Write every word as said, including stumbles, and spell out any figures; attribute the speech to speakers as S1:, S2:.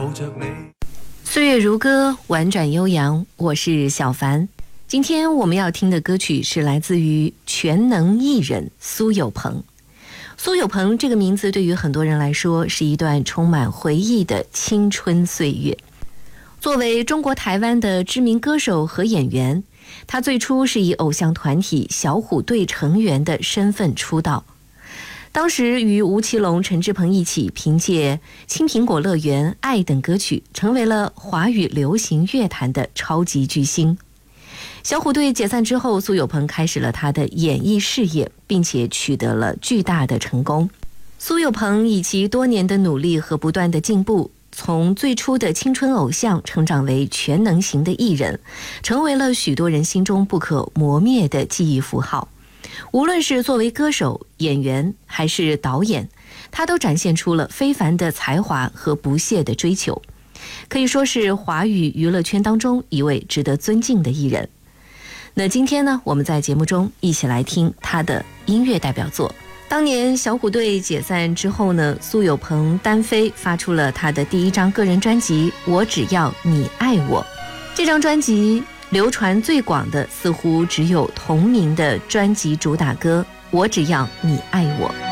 S1: 抱着你。
S2: 岁月如歌，婉转悠扬，我是小凡。今天我们要听的歌曲是来自于全能艺人苏有朋。苏有朋这个名字对于很多人来说是一段充满回忆的青春岁月。作为中国台湾的知名歌手和演员，他最初是以偶像团体小虎队成员的身份出道。当时与吴奇隆、陈志朋一起凭借《青苹果乐园》《爱》等歌曲成为了华语流行乐坛的超级巨星。小虎队解散之后，苏有朋开始了他的演艺事业，并且取得了巨大的成功。苏有朋以其多年的努力和不断的进步，从最初的青春偶像成长为全能型的艺人，成为了许多人心中不可磨灭的记忆符号。无论是作为歌手、演员还是导演，他都展现出了非凡的才华和不懈的追求，可以说是华语娱乐圈当中一位值得尊敬的艺人。那今天呢，我们在节目中一起来听他的音乐代表作。当年小虎队解散之后呢，苏有朋单飞发出了他的第一张个人专辑《我只要你爱我》。这张专辑流传最广的似乎只有同名的专辑主打歌《我只要你爱我》。